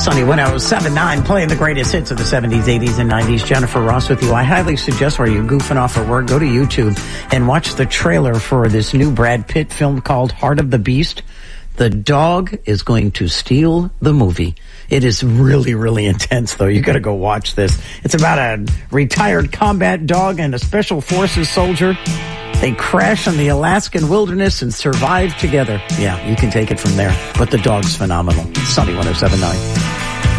Sunny 107.9, playing the greatest hits of the 70s, 80s, and 90s. Jennifer Ross with you. I highly suggest while you're goofing off at work, go to YouTube and watch the trailer for this new Brad Pitt film called Heart of the Beast. The dog is going to steal the movie. It is really, really intense, though. You got to go watch this. It's about a retired combat dog and a special forces soldier. They crash in the Alaskan wilderness and survive together. Yeah, you can take it from there. But the dog's phenomenal. Sunny 107.9.